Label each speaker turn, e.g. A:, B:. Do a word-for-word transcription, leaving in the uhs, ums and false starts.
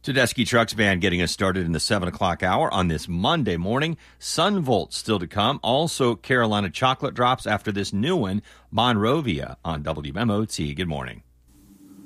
A: Tedeschi Trucks Band getting us started in the seven o'clock hour on this Monday morning. Sunvolt still to come. Also, Carolina Chocolate Drops after this new one, Monrovia on W M O T. Good morning.